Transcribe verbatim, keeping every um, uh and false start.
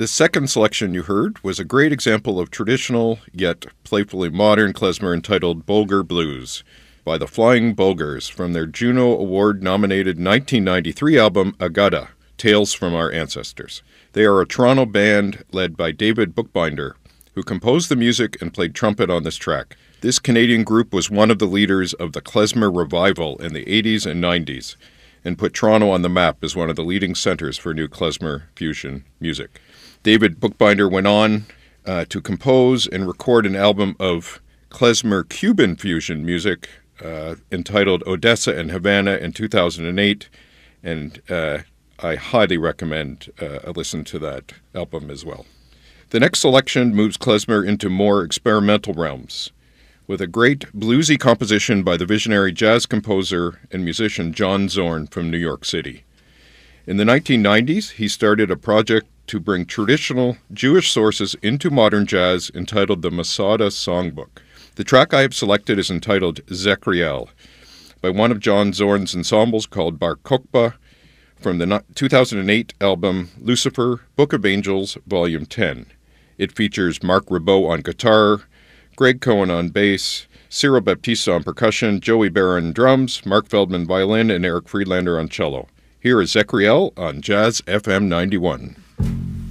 The second selection you heard was a great example of traditional yet playfully modern klezmer entitled Bulgar Blues by the Flying Bulgars from their Juno Award-nominated nineteen ninety-three album Agada, Tales from Our Ancestors. They are a Toronto band led by David Bookbinder, who composed the music and played trumpet on this track. This Canadian group was one of the leaders of the klezmer revival in the eighties and nineties and put Toronto on the map as one of the leading centers for new klezmer fusion music. David Bookbinder went on uh, to compose and record an album of klezmer Cuban fusion music uh, entitled Odessa and Havana in two thousand eight, and uh, I highly recommend uh, a listen to that album as well. The next selection moves klezmer into more experimental realms, with a great bluesy composition by the visionary jazz composer and musician John Zorn from New York City. In the nineteen nineties, he started a project to bring traditional Jewish sources into modern jazz entitled the Masada Songbook. The track I have selected is entitled Zechriel, by one of John Zorn's ensembles called Bar Kokhba, from the two thousand eight album Lucifer, Book of Angels, Volume ten. It features Mark Ribot on guitar, Greg Cohen on bass, Cyril Baptista on percussion, Joey Barron on drums, Mark Feldman violin, and Eric Friedlander on cello. Here is Zechriel on Jazz F M ninety-one.